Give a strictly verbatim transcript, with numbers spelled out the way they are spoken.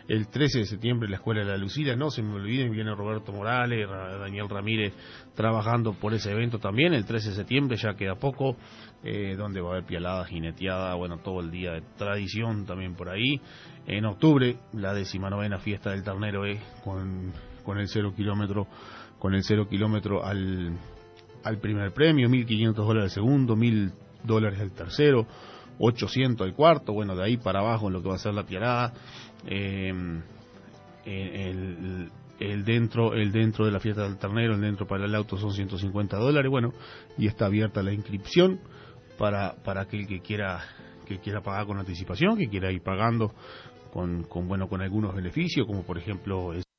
El trece de septiembre la Escuela de la Lucila, no se me olviden, viene Roberto Morales, Daniel Ramírez trabajando por ese evento también. El trece de septiembre ya queda poco, eh, donde va a haber pialada, jineteada, bueno, todo el día de tradición también por ahí. En octubre, la decimanovena fiesta del ternero es con, con el cero kilómetro, con el cero kilómetro al, al primer premio, mil quinientos dólares al segundo, mil dólares al tercero, ochocientos al cuarto, bueno, de ahí para abajo en lo que va a ser la pialada. Eh, el, el dentro el dentro de la fiesta del ternero, el dentro para el auto son ciento cincuenta dólares, bueno, y está abierta la inscripción para para aquel que quiera que quiera pagar con anticipación, que quiera ir pagando con con bueno con algunos beneficios, como por ejemplo